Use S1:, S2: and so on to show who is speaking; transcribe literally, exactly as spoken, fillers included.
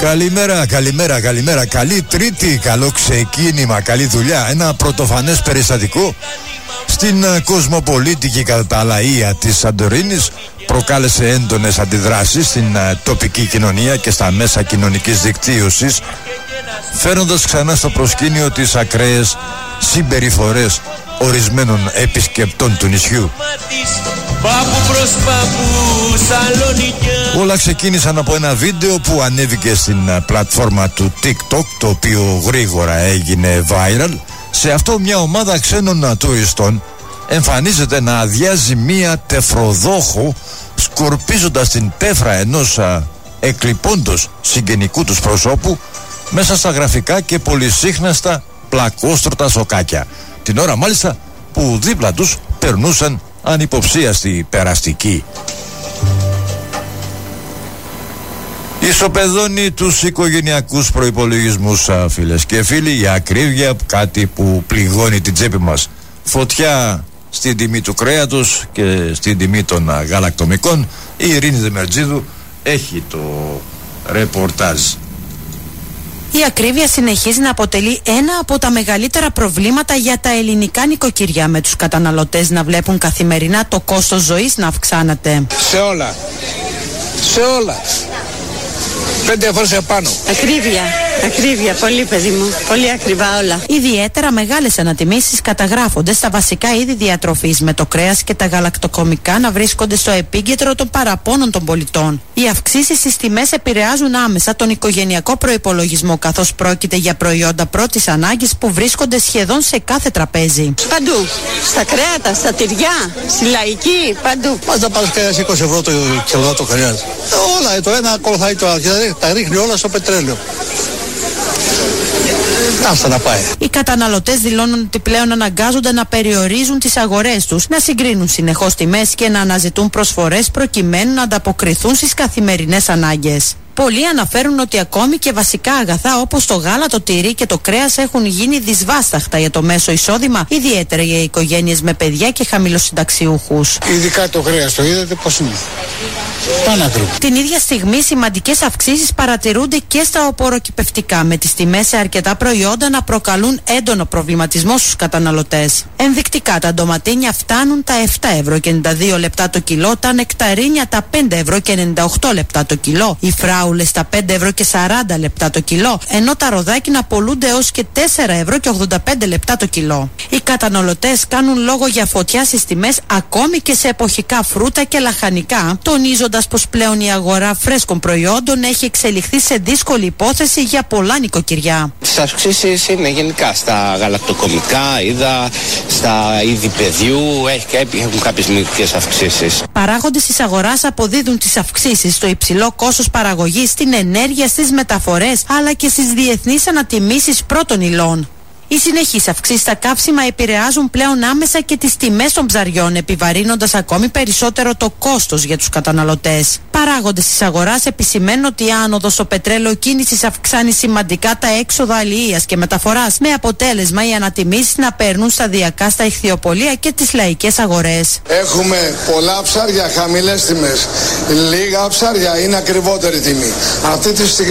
S1: Καλημέρα, καλημέρα, καλημέρα. Καλή Τρίτη, καλό ξεκίνημα, καλή δουλειά. Ένα πρωτοφανές περιστατικό στην κοσμοπολίτικη καταλαΐα της Σαντορίνης προκάλεσε έντονες αντιδράσεις στην τοπική κοινωνία και στα μέσα κοινωνικής δικτύωσης, φέρνοντας ξανά στο προσκήνιο τις ακραίες συμπεριφορές ορισμένων επισκεπτών του νησιού. Όλα ξεκίνησαν από ένα βίντεο που ανέβηκε στην πλατφόρμα του TikTok, το οποίο γρήγορα έγινε viral. Σε αυτό μια ομάδα ξένων τουριστών εμφανίζεται να αδειάζει μια τεφροδόχο, σκορπίζοντας την τέφρα ενός α, εκλειπώντος συγγενικού τους προσώπου μέσα στα γραφικά και πολυσύχναστα πλακόστρωτα σοκάκια, την ώρα μάλιστα που δίπλα τους περνούσαν ανυποψίαστοι περαστικοί. Ισοπεδώνει τους οικογενειακούς προϋπολογισμούς, φίλες και φίλοι, η ακρίβεια, κάτι που πληγώνει την τσέπη μας. Φωτιά στην τιμή του κρέατος και στην τιμή των γαλακτομικών. Η Ειρήνη Δεμερτζίδου έχει το ρεπορτάζ.
S2: Η ακρίβεια συνεχίζει να αποτελεί ένα από τα μεγαλύτερα προβλήματα για τα ελληνικά νοικοκυριά, με τους καταναλωτές να βλέπουν καθημερινά το κόστος ζωής να αυξάνεται.
S3: Σε όλα. Σε όλα. Πέντε φορές επάνω.
S4: Ακρίβεια, ακρίβεια, πολύ παιδί μου, πολύ ακριβά όλα.
S2: Ιδιαίτερα μεγάλες ανατιμήσεις καταγράφονται στα βασικά είδη διατροφής, με το κρέας και τα γαλακτοκομικά να βρίσκονται στο επίκεντρο των παραπώνων των πολιτών. Οι αυξήσεις στις τιμές επηρεάζουν άμεσα τον οικογενειακό προϋπολογισμό, καθώς πρόκειται για προϊόντα πρώτης ανάγκης που βρίσκονται σχεδόν σε κάθε τραπέζι.
S4: Παντού, στα κρέατα, στα τυριά, στη λαϊκή, παντού.
S3: Μας να πάρεις κρέας είκοσι ευρώ το κιλό το κρέας. Όλα, το ένα ακολουθάει το άλλο. Τα ρίχνει όλα στο πετρέλαιο. Άστα να πάει.
S2: Οι καταναλωτές δηλώνουν ότι πλέον αναγκάζονται να περιορίζουν τις αγορές τους, να συγκρίνουν συνεχώς τιμές και να αναζητούν προσφορές προκειμένου να ανταποκριθούν στις καθημερινές ανάγκες. Πολλοί αναφέρουν ότι ακόμη και βασικά αγαθά όπως το γάλα, το τυρί και το κρέας έχουν γίνει δυσβάσταχτα για το μέσο εισόδημα, ιδιαίτερα για οικογένειες με παιδιά και χαμηλοσυνταξιούχους.
S3: Ειδικά το κρέας, το είδατε πώς είναι. Πανάκριβο.
S2: Την ίδια στιγμή σημαντικές αυξήσεις παρατηρούνται και στα οπωροκυπευτικά, με τις τιμές σε αρκετά προϊόντα να προκαλούν έντονο προβληματισμό στους καταναλωτές. Ενδεικτικά, τα ντοματίνια φτάνουν τα επτά ευρώ και ενενήντα δύο λεπτά το κιλό, τα νεκταρίνια τα πέντε ευρώ και ενενήντα οκτώ λεπτά το κιλό, οι φράουλες τα πέντε ευρώ και σαράντα λεπτά το κιλό, ενώ τα ροδάκινα πολλούνται έως και τέσσερα ευρώ και ογδόντα πέντε λεπτά το κιλό. Οι καταναλωτές κάνουν λόγο για φωτιά στις τιμές ακόμη και σε εποχικά φρούτα και λαχανικά, τονίζοντας πως πλέον η αγορά φρέσκων προϊόντων έχει εξελιχθεί σε δύσκολη υπόθεση για πολλά νοικοκυριά.
S5: Τις αυξήσεις είναι γενικά στα γαλακτοκομικά, είδα, στα είδη παιδιού, έχουν κάποιες μικρές αυξήσεις.
S2: Παράγοντες της αγοράς αποδίδουν τις αυξήσεις στο υψηλό κόστος παραγωγής, στην ενέργεια, στις μεταφορές, αλλά και στις διεθνείς ανατιμήσεις πρώτων υλών. Οι συνεχείς αυξήσεις στα καύσιμα επηρεάζουν πλέον άμεσα και τις τιμές των ψαριών, επιβαρύνοντας ακόμη περισσότερο το κόστος για τους καταναλωτές. Παράγοντες της αγοράς επισημαίνουν ότι η άνοδος στο πετρέλαιο κίνησης αυξάνει σημαντικά τα έξοδα αλληλείας και μεταφοράς, με αποτέλεσμα οι ανατιμήσεις να περνούν σταδιακά στα ηχθειοπωλεία και τις λαϊκές αγορές.
S6: Έχουμε πολλά ψάρια, χαμηλές τιμές. Λίγα ψάρια είναι ακριβότερη τιμή. Αυτή τη στιγμή